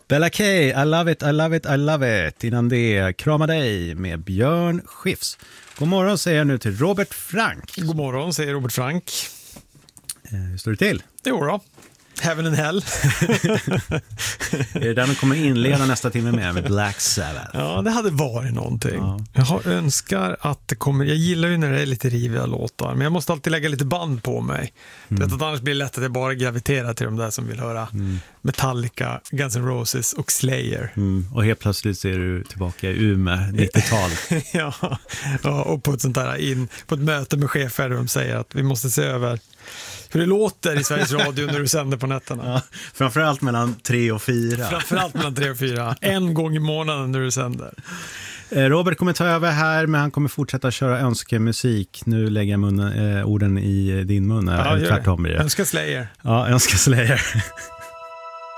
Bella K, I love it, I love it, I love it. Innan det, krama dig med Björn Skifs. God morgon säger jag nu till Robert Frank. God morgon säger Robert Frank. Hur står det till? Jo då. Heaven and Hell. Är det där man kommer inleda nästa timme med Black Sabbath? Ja, det hade varit någonting. Ja. Jag önskar att det kommer. Jag gillar ju när det är lite riviga låtar, men jag måste alltid lägga lite band på mig. Det att annars blir det lätt att jag bara graviterar till de där som vill höra Metallica, Guns N' Roses och Slayer. Och helt plötsligt ser du tillbaka i Umeå 90-tal. ja, och på ett sånt där på ett möte med chefer där de säger att vi måste se över hur det låter i Sveriges Radio när du sänder på nätterna. Ja, framförallt mellan 3 och 4. Framförallt mellan 3 och 4. En gång i månaden när du sänder. Robert kommer ta över här, men han kommer fortsätta köra önskemusik. Nu lägger jag orden i din mun. Ja, tvärtom blir det. Önska Slayer. Ja, önska Slayer.